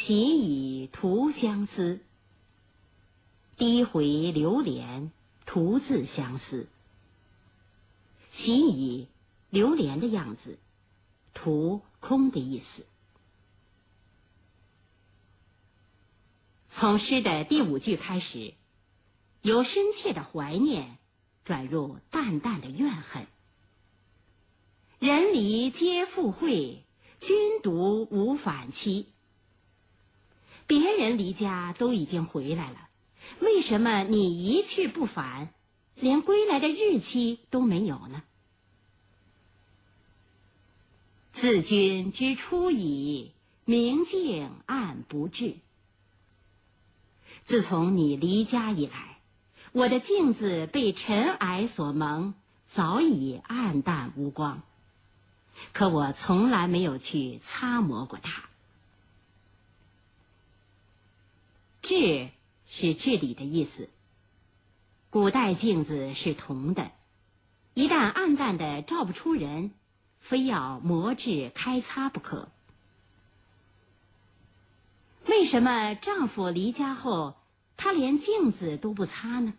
喜以图相思。低回流连，图自相思。喜以流连的样子，图空的意思。从诗的第5句开始，由深切的怀念转入淡淡的怨恨。人离皆复会，君独无返期。别人离家都已经回来了，为什么你一去不返，连归来的日期都没有呢？自君之出矣，明镜暗不至。自从你离家以来，我的镜子被尘埃所蒙，早已暗淡无光，可我从来没有去擦磨过它。至是治理的意思。古代镜子是铜的，一旦暗淡的照不出人，非要磨制开擦不可。为什么丈夫离家后，她连镜子都不擦呢？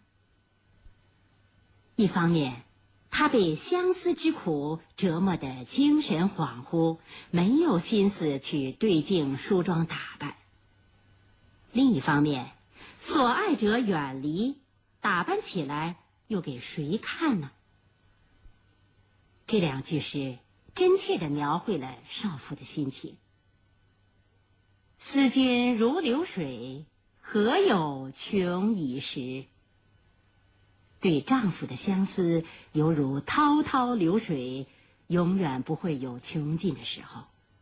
一方面，她被相思之苦折磨得精神恍惚，没有心思去对镜梳妆打扮；另一方面，所爱者远离，打扮起来又给谁看呢？这2句诗真切地描绘了少妇的心情。思君如流水，何有穷已时。对丈夫的相思犹如滔滔流水，永远不会有穷尽的时候。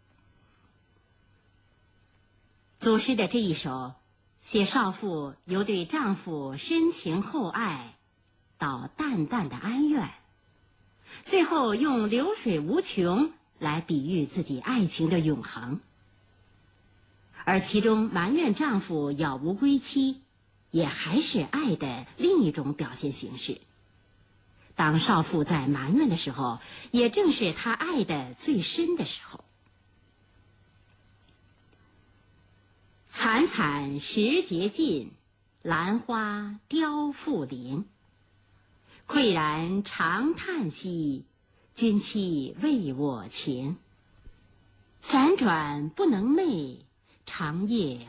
祖诗的这一首写少妇由对丈夫深情厚爱到淡淡的哀怨，最后用流水无穷来比喻自己爱情的永恒。而其中埋怨丈夫杳无归期，也还是爱的另一种表现形式。当少妇在埋怨的时候，也正是她爱的最深的时候。惨惨时节尽，兰花凋复零。喟然长叹息，君期为我情。辗转不能寐，长夜